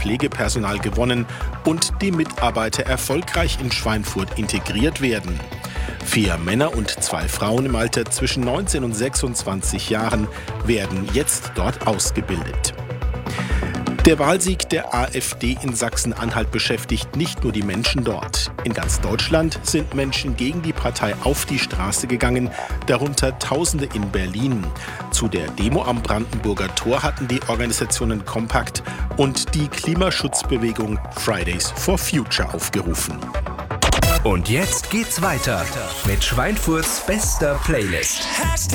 Pflegepersonal gewonnen und die Mitarbeiter erfolgreich in Schweinfurt integriert werden. 4 Männer und 2 Frauen im Alter zwischen 19 und 26 Jahren werden jetzt dort ausgebildet. Der Wahlsieg der AfD in Sachsen-Anhalt beschäftigt nicht nur die Menschen dort. In ganz Deutschland sind Menschen gegen die Partei auf die Straße gegangen, darunter Tausende in Berlin. Zu der Demo am Brandenburger Tor hatten die Organisationen Compact und die Klimaschutzbewegung Fridays for Future aufgerufen. Und jetzt geht's weiter mit Schweinfurts bester Playlist.